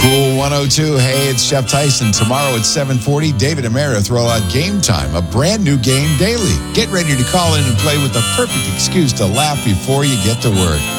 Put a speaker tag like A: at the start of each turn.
A: Cool 102. Hey, it's Jeff Tyson. Tomorrow at 7:40, David and Meredith roll out Game Time, a brand new game daily. Get ready to call in and play with the perfect excuse to laugh before you get to work.